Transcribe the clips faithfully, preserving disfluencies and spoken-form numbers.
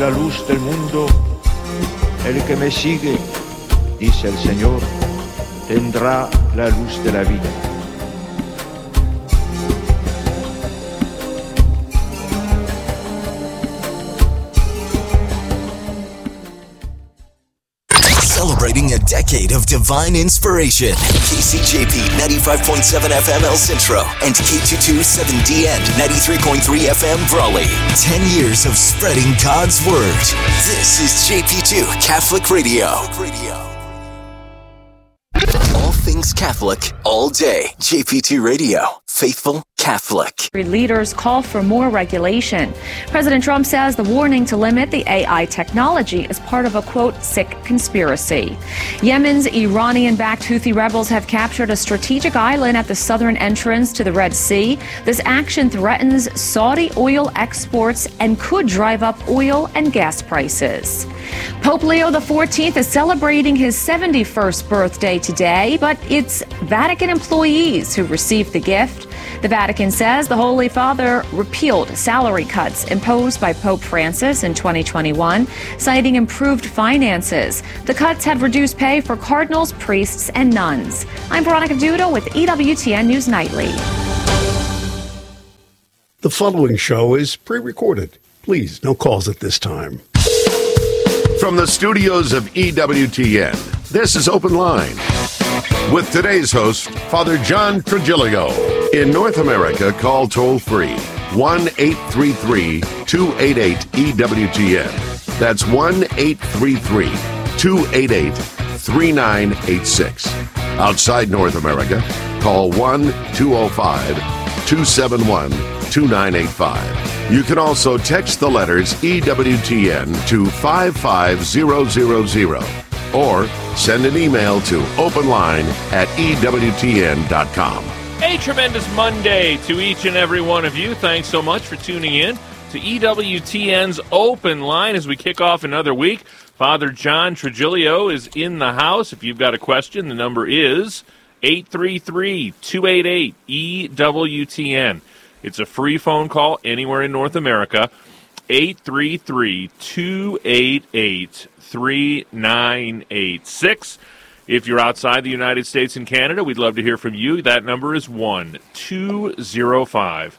la luz del mundo. El que me sigue, dice el Señor, tendrá la luz de la vida. Celebrating a decade of divine inspiration. K C J P ninety-five point seven F M El Centro and K two twenty-seven D N ninety-three point three F M Brawley. Ten years of spreading God's Word. This is J P two Catholic Radio. All things Catholic, all day. J P two Radio. Faithful Catholic. Leaders call for more regulation. President Trump says the warning to limit the A I technology is part of a, quote, sick conspiracy. Yemen's Iranian-backed Houthi rebels have captured a strategic island at the southern entrance to the Red Sea. This action threatens Saudi oil exports and could drive up oil and gas prices. Pope Leo the fourteenth is celebrating his seventy-first birthday today, but it's Vatican employees who received the gift. The Vatican says the Holy Father repealed salary cuts imposed by Pope Francis in twenty twenty-one, citing improved finances. The cuts have reduced pay for cardinals, priests, and nuns. I'm Veronica Duda with E W T N News Nightly. The following show is pre-recorded. Please, no calls at this time. From the studios of E W T N, this is Open Line. With today's host, Father John Trigilio. In North America, call toll-free one eight three three, two eight eight, E W T N. That's one eight three three, two eight eight, three nine eight six. Outside North America, call one two oh five, two seven one, two nine eight five. You can also text the letters E W T N to five five zero zero zero or send an email to openline at E W T N dot com. A tremendous Monday to each and every one of you. Thanks so much for tuning in to E W T N's Open Line as we kick off another week. Father John Trigilio is in the house. If you've got a question, the number is eight three three, two eight eight, E W T N. It's a free phone call anywhere in North America, eight three three, two eight eight, three nine eight six. If you're outside the United States and Canada, we'd love to hear from you. That number is one two oh five,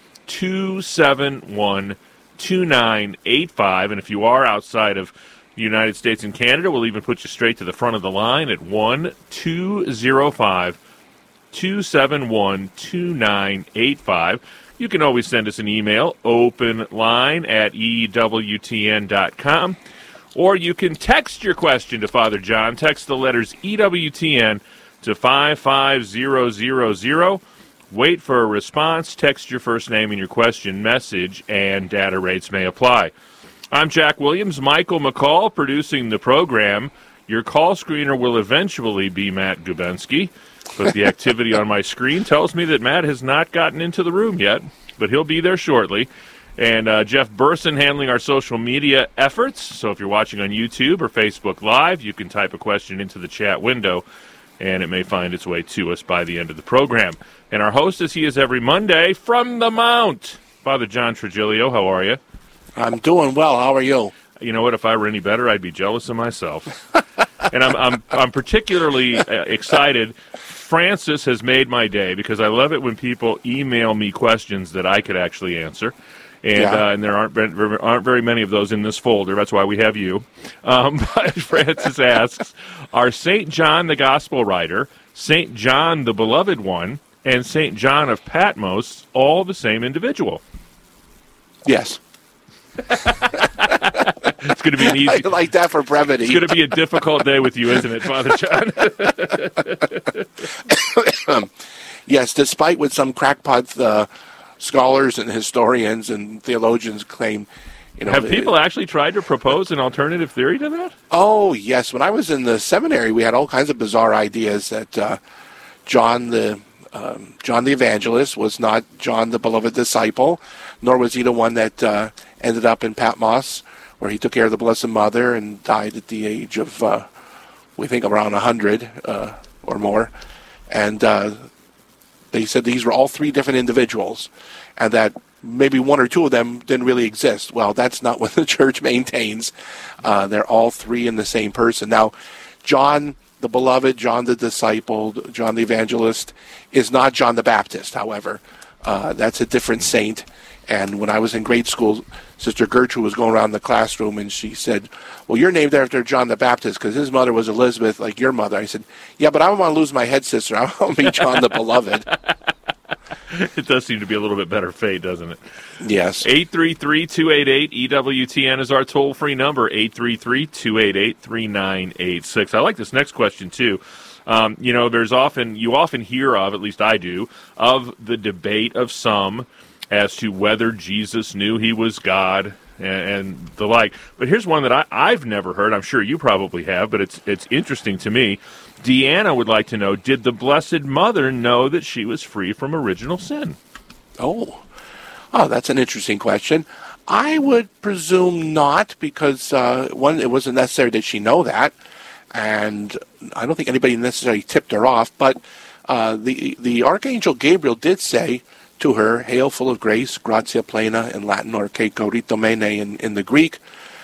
two seven one, two nine eight five. And if you are outside of the United States and Canada, we'll even put you straight to the front of the line at one two oh five, two seven one, two nine eight five. You can always send us an email, openline at E W T N dot com. Or you can text your question to Father John. Text the letters E W T N to five five zero zero zero. Wait for a response. Text your first name and your question message, and data rates may apply. I'm Jack Williams. Michael McCall producing the program. Your call screener will eventually be Matt Gubensky, but the activity on my screen tells me that Matt has not gotten into the room yet, but he'll be there shortly. And uh, Jeff Burson handling our social media efforts. So if you're watching on YouTube or Facebook Live, you can type a question into the chat window, and it may find its way to us by the end of the program. And our host, as he is every Monday, from the Mount, Father John Trigilio. How are you? I'm doing well. How are you? You know what? If I were any better, I'd be jealous of myself. And I'm I'm I'm particularly uh, excited. Francis has made my day because I love it when people email me questions that I could actually answer. And, yeah. uh, and there aren't aren't very many of those in this folder. That's why we have you. Um, but Francis asks, are Saint John the Gospel writer, Saint John the Beloved One, and Saint John of Patmos all the same individual? Yes. It's going to be an easy. I like that for brevity. It's going to be a difficult day with you, isn't it, Father John? um, yes, despite what some crackpot uh, scholars and historians and theologians claim. You know, have people actually tried to propose an alternative theory to that? Oh, yes. When I was in the seminary, we had all kinds of bizarre ideas that uh, John the um, John the Evangelist was not John the beloved disciple, nor was he the one that uh, ended up in Patmos, where he took care of the Blessed Mother and died at the age of, uh, we think, around one hundred uh, or more. And uh, they said these were all three different individuals, and that maybe one or two of them didn't really exist. Well, that's not what the church maintains. Uh, they're all three in the same person. Now, John the Beloved, John the Disciple, John the Evangelist, is not John the Baptist, however. Uh, that's a different saint. And when I was in grade school, Sister Gertrude was going around the classroom, and she said, well, you're named after John the Baptist because his mother was Elizabeth, like your mother. I said, yeah, but I don't want to lose my head, sister. I want to be John the Beloved. It does seem to be a little bit better fate, doesn't it? Yes. eight three three, two eight eight, E W T N is our toll-free number, eight three three, two eight eight, three nine eight six. I like this next question, too. Um, you know, there's often, you often hear of, at least I do, of the debate of some as to whether Jesus knew he was God and, and the like. But here's one that I, I've never heard. I'm sure you probably have, but it's it's interesting to me. Deanna would like to know, did the Blessed Mother know that she was free from original sin? Oh, oh, that's an interesting question. I would presume not, because, uh, one, it wasn't necessary that she know that, and I don't think anybody necessarily tipped her off, but uh, the, the Archangel Gabriel did say to her, hail full of grace, gratia plena in Latin, or que coritomene in, in the Greek,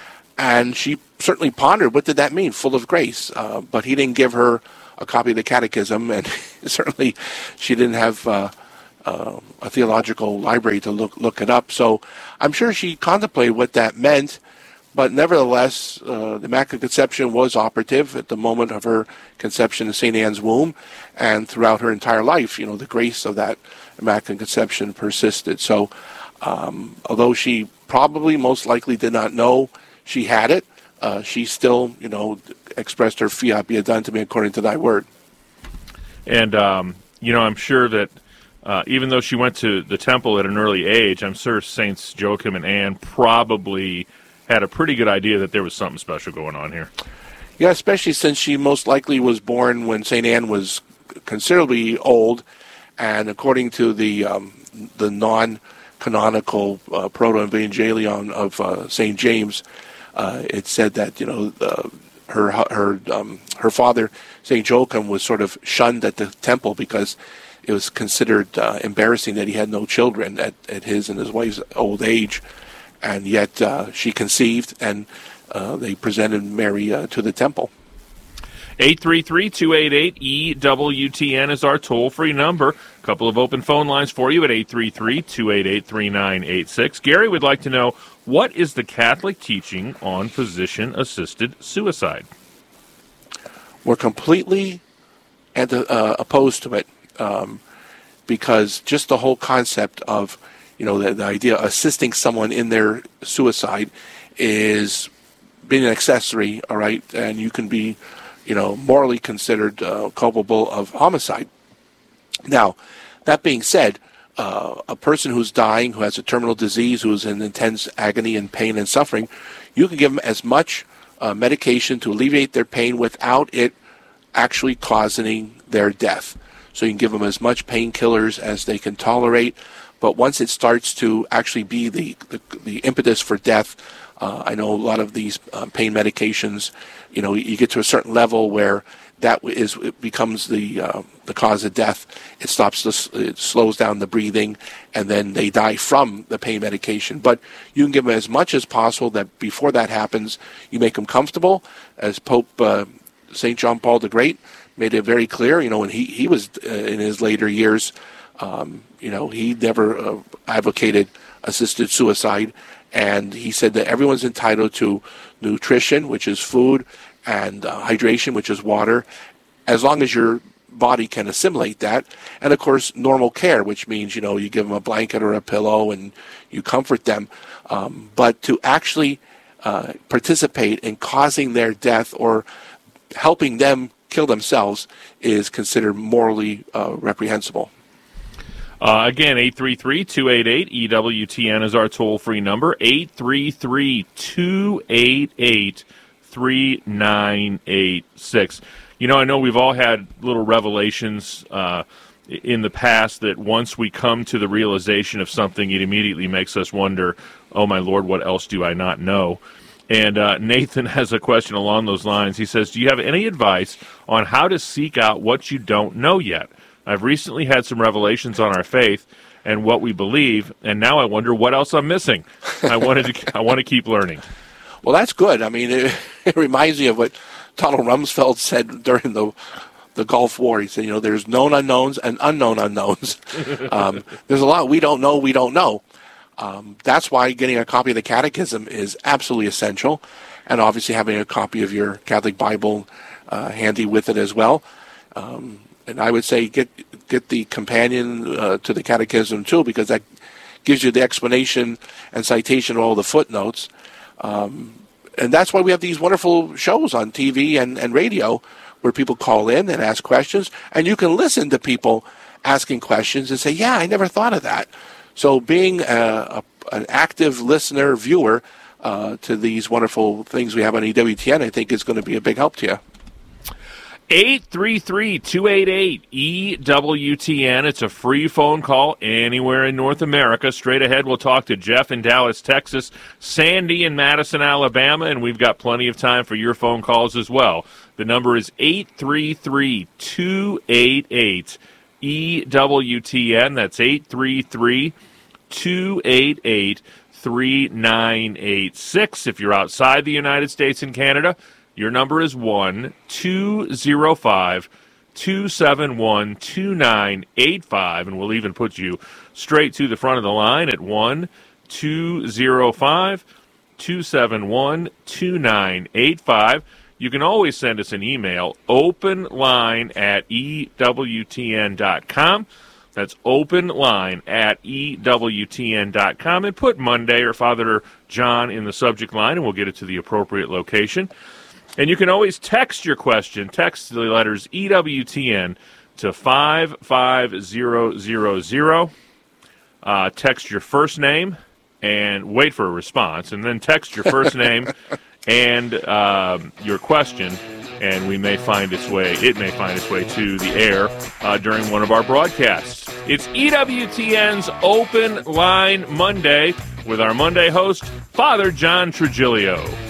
and she certainly pondered, what did that mean, full of grace? Uh, but he didn't give her a copy of the Catechism, and certainly she didn't have uh, uh, a theological library to look look it up. So I'm sure she contemplated what that meant, but nevertheless, uh, the Immaculate Conception was operative at the moment of her conception in Saint Anne's womb, and throughout her entire life, you know, the grace of that Immaculate Conception persisted. So um, although she probably most likely did not know she had it, uh, she still, you know, expressed her fiat, be it done to me according to thy word. And, um, you know, I'm sure that uh, even though she went to the temple at an early age, I'm sure Saints Joachim and Anne probably had a pretty good idea that there was something special going on here. Yeah, especially since she most likely was born when Saint Anne was considerably old, and according to the um, the non-canonical uh, Proto-Evangelion of uh, Saint James, uh, it said that, you know, uh, her her um, her father, Saint Joachim, was sort of shunned at the temple because it was considered uh, embarrassing that he had no children at, at his and his wife's old age, and yet uh, she conceived, and uh, they presented Mary uh, to the temple. eight three three, two eight eight, E W T N is our toll-free number. A couple of open phone lines for you at eight three three, two eight eight, three nine eight six. Gary would like to know, what is the Catholic teaching on physician-assisted suicide? We're completely anti, uh, opposed to it, um, because just the whole concept of, you know, the, the idea of assisting someone in their suicide is being an accessory, all right, and you can be, you know, morally considered uh, culpable of homicide. Now, that being said, uh, a person who's dying, who has a terminal disease, who's in intense agony and pain and suffering, you can give them as much uh, medication to alleviate their pain without it actually causing their death. So you can give them as much painkillers as they can tolerate, but once it starts to actually be the, the, the impetus for death, uh, I know a lot of these uh, pain medications, you know, you get to a certain level where that is it becomes the uh, the cause of death. It stops the, it slows down the breathing, and then they die from the pain medication. But you can give them as much as possible. That before that happens, you make them comfortable. As Pope uh, Saint John Paul the Great made it very clear, you know, when he he was uh, in his later years, um, you know, he never uh, advocated assisted suicide, and he said that everyone's entitled to nutrition, which is food, and uh, hydration, which is water, as long as your body can assimilate that. And of course, normal care, which means, you know, you give them a blanket or a pillow and you comfort them. Um, but to actually uh, participate in causing their death or helping them kill themselves is considered morally uh, reprehensible. Uh, again, eight three three, two eight eight, E W T N is our toll-free number, eight three three, two eight eight, three nine eight six. You know, I know we've all had little revelations uh, in the past that once we come to the realization of something, it immediately makes us wonder, oh my Lord, what else do I not know? And uh, Nathan has a question along those lines. He says, do you have any advice on how to seek out what you don't know yet? I've recently had some revelations on our faith and what we believe, and now I wonder what else I'm missing. I wanted to, I want to keep learning. Well, that's good. I mean, it, it reminds me of what Donald Rumsfeld said during the the Gulf War. He said, you know, there's known unknowns and unknown unknowns. um, there's a lot we don't know we don't know. Um, that's why getting a copy of the Catechism is absolutely essential, and obviously having a copy of your Catholic Bible uh, handy with it as well. Um, and I would say get get the companion uh, to the Catechism too, because that gives you the explanation and citation of all the footnotes. Um, and that's why we have these wonderful shows on T V and, and radio where people call in and ask questions, and you can listen to people asking questions and say, yeah, I never thought of that. So being a, a, an active listener, viewer uh, to these wonderful things we have on E W T N, I think is going to be a big help to you. eight three three, two eight eight, E W T N. It's a free phone call anywhere in North America. Straight ahead, we'll talk to Jeff in Dallas, Texas, Sandy in Madison, Alabama, and we've got plenty of time for your phone calls as well. The number is eight three three, two eight eight, E W T N. That's eight three three, two eight eight, three nine eight six. If you're outside the United States and Canada, your number is one two zero five, two seven one, two nine eight five, and we'll even put you straight to the front of the line at one two zero five, two seven one, two nine eight five. You can always send us an email, openline at E W T N dot com. That's openline at E W T N dot com, and put Monday or Father John in the subject line, and we'll get it to the appropriate location. And you can always text your question. Text the letters E W T N to five five zero zero zero. Uh, text your first name and wait for a response, and then text your first name and um, your question, and we may find its way. It may find its way to the air uh, during one of our broadcasts. It's E W T N's Open Line Monday with our Monday host, Father John Trigilio.